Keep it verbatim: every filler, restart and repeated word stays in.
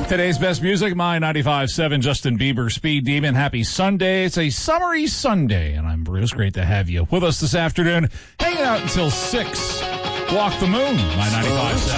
Today's best music, My ninety-five point seven, Justin Bieber, Speed Demon. Happy Sunday. It's a summery Sunday, and I'm Bruce. Great to have you with us this afternoon. Hanging out until six. Walk the Moon, My ninety-five point seven.